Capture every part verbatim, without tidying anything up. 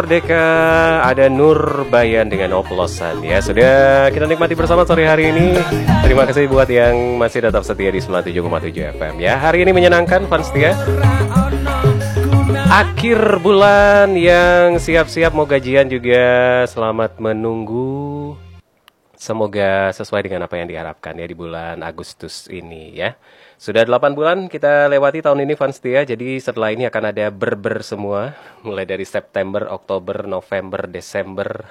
Merdeka, ada Nur Bayan dengan oplosan ya. Sudah kita nikmati bersama sore hari ini. Terima kasih buat yang masih tetap setia di sembilan puluh tujuh koma tujuh F M ya. Hari ini menyenangkan fans setia. Akhir bulan yang siap-siap mau gajian juga selamat menunggu. Semoga sesuai dengan apa yang diharapkan ya di bulan Agustus ini ya. Sudah delapan bulan kita lewati tahun ini fans setia. Jadi setelah ini akan ada ber-ber semua. Mulai dari September, Oktober, November, Desember.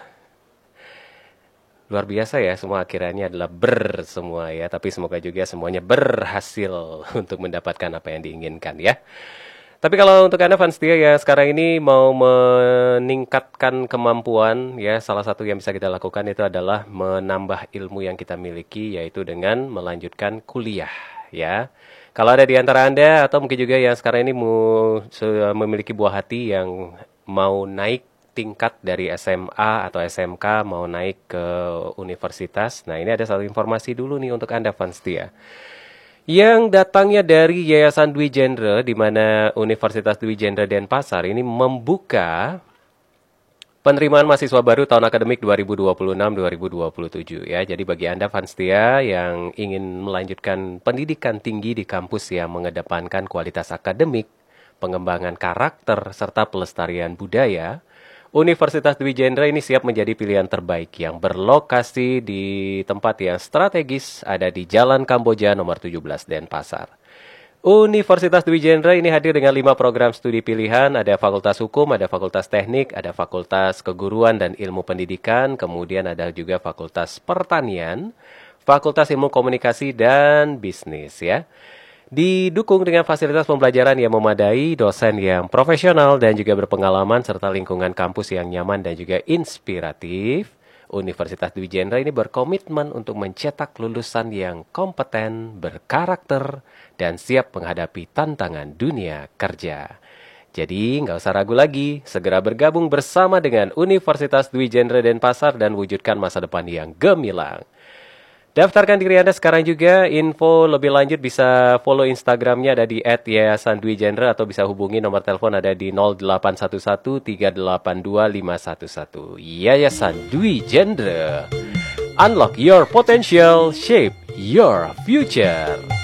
Luar biasa ya, semua akhirnya adalah ber semua ya. Tapi semoga juga semuanya berhasil untuk mendapatkan apa yang diinginkan ya. Tapi kalau untuk Anda fans setia ya, sekarang ini mau meningkatkan kemampuan ya, salah satu yang bisa kita lakukan itu adalah menambah ilmu yang kita miliki, yaitu dengan melanjutkan kuliah ya. Kalau ada di antara Anda atau mungkin juga yang sekarang ini mau memiliki buah hati yang mau naik tingkat dari S M A atau S M K, mau naik ke universitas. Nah, ini ada satu informasi dulu nih untuk Anda fans setia, yang datangnya dari Yayasan Dwi Jendra, di mana Universitas Dwi Jendra Denpasar ini membuka penerimaan mahasiswa baru tahun akademik dua ribu dua puluh enam dua ribu dua puluh tujuh ya. Jadi bagi Anda fans setia yang ingin melanjutkan pendidikan tinggi di kampus yang mengedepankan kualitas akademik, pengembangan karakter, serta pelestarian budaya, Universitas Dwi Jendra ini siap menjadi pilihan terbaik yang berlokasi di tempat yang strategis, ada di Jalan Kamboja nomor tujuh belas Denpasar. Universitas Dwi Jendra ini hadir dengan lima program studi pilihan, ada Fakultas Hukum, ada Fakultas Teknik, ada Fakultas Keguruan dan Ilmu Pendidikan, kemudian ada juga Fakultas Pertanian, Fakultas Ilmu Komunikasi dan Bisnis ya. Didukung dengan fasilitas pembelajaran yang memadai, dosen yang profesional dan juga berpengalaman, serta lingkungan kampus yang nyaman dan juga inspiratif, Universitas Dwi Jendra ini berkomitmen untuk mencetak lulusan yang kompeten, berkarakter, dan siap menghadapi tantangan dunia kerja. Jadi nggak usah ragu lagi, segera bergabung bersama dengan Universitas Dwi Jendra Denpasar dan wujudkan masa depan yang gemilang. Daftarkan diri Anda sekarang juga. Info lebih lanjut bisa follow Instagramnya ada di et yayasan dwi jendra atau bisa hubungi nomor telepon ada di nol delapan satu satu tiga delapan dua lima satu satu. Yayasan Dwi Jendra. Unlock your potential, shape your future.